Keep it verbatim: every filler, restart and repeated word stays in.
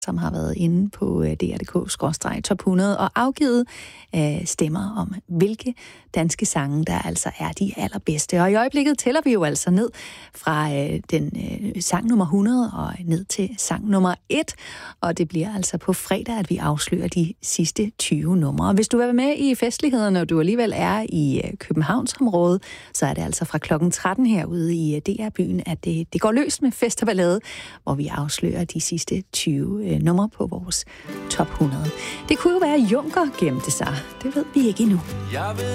som har været inde på D R punktum d k top hundrede og afgivet øh, stemmer om, hvilke danske sange, der altså er de allerbedste. Og i øjeblikket tæller vi jo altså ned fra øh, den øh, sang nummer hundrede og ned til sang nummer et. Og det bliver altså på fredag, at vi afslører de sidste tyve numre. Og hvis du vil være med i festlighederne, og du alligevel er i øh, Københavnsområdet, så er det altså fra klokken tretten herude i øh, D R-byen, at det, det går løs med fest og ballade, hvor vi afslører de sidste tyve øh, numre på vores top hundrede. Det kunne jo være, at Junker gemte sig. Det ved vi ikke endnu.